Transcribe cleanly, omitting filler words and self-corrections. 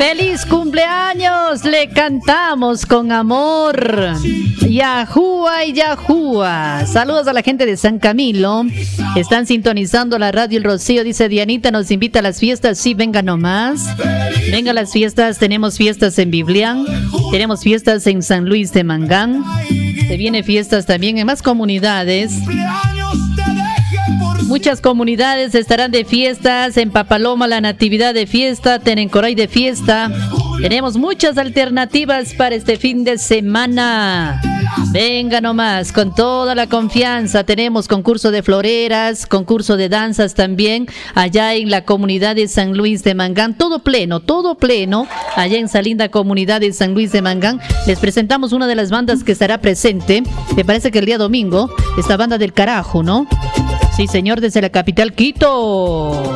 ¡Feliz cumpleaños! Le cantamos con amor. Yahúa y Yahúa. Saludos a la gente de San Camilo. Están sintonizando la radio El Rocío. Dice Dianita, nos invita a las fiestas. Sí, venga nomás. Venga a las fiestas. Tenemos fiestas en Biblián. Tenemos fiestas en San Luis de Mangán. Se viene fiestas también en más comunidades. Muchas comunidades estarán de fiestas. En Papaloma la Natividad de fiesta, Tenencoray de fiesta. Tenemos muchas alternativas para este fin de semana. Venga nomás, con toda la confianza. Tenemos concurso de floreras, concurso de danzas también, allá en la comunidad de San Luis de Mangán. Todo pleno, allá en esa linda comunidad de San Luis de Mangán. Les presentamos una de las bandas que estará presente. Me parece que el día domingo, esta banda del carajo, ¿no? Sí, señor, desde la capital Quito.